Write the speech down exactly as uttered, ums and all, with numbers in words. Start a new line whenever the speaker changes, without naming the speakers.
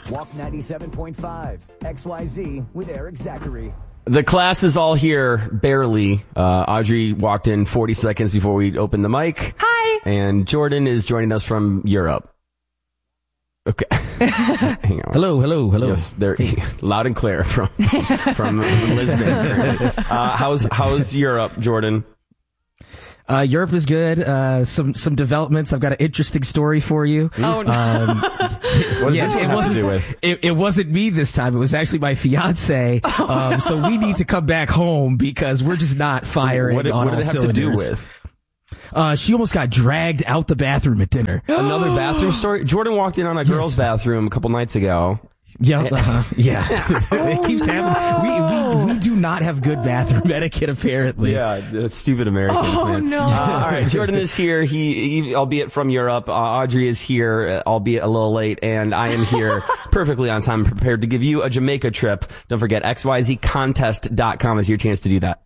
Walk ninety-seven point five, X Y Z with Eric Zachary.
The class is all here, barely. Uh, Audrey walked in forty seconds before we opened the mic.
Hi.
And Jordan is joining us from Europe. Okay. Hang on.
Hello, hello, hello.
Yes, they're loud and clear from from Lisbon. Uh, how's how's Europe, Jordan?
Uh, Europe is good. Uh, some some developments. I've got an interesting story for you.
Oh no.
Um,
What does
yeah,
this one
it
have to
wasn't.
do with?
It, it wasn't me this time. It was actually my fiance. Um, so we need to come back home because we're just not firing
What did,
on
what did
all
it have to do
cylinders.
with?
Uh, she almost got dragged out the bathroom at dinner.
Another bathroom story? Jordan walked in on a girl's
Yes.
bathroom a couple nights ago.
Yeah, uh-huh. yeah. It keeps happening. We, we we do not have good bathroom etiquette, apparently.
Yeah, uh, stupid Americans,
Oh,
man.
no.
Uh, all right, Jordan is here. He, he albeit from Europe. Uh, Audrey is here, uh, albeit a little late, and I am here perfectly on time, prepared to give you a Jamaica trip. Don't forget, X Y Z contest dot com is your chance to do that.